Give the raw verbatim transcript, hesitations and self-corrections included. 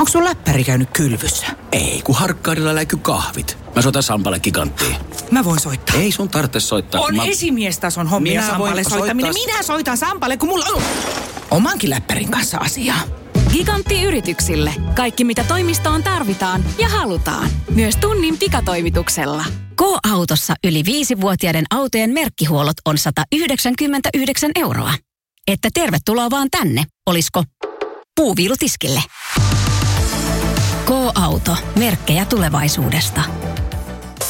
Onko sun läppäri käynyt kylvyssä? Ei, kun Harkkaarilla läiky kahvit. Mä soitan Sampalle Giganttiin. Mä voin soittaa. Ei sun tarvitse soittaa. On mä... esimiestason hommia Minä Sampalle voin soittaminen. soittaa... Minä soitan Sampalle, kun mulla on omankin läppärin kanssa asiaa. Gigantti yrityksille. Kaikki mitä toimistoon tarvitaan ja halutaan. Myös tunnin pikatoimituksella. K-autossa yli viisivuotiaiden autojen merkkihuollot on sata yhdeksänkymmentäyhdeksän euroa. Että tervetuloa vaan tänne, olisko puuviilutiskille. K-auto, merkkejä tulevaisuudesta.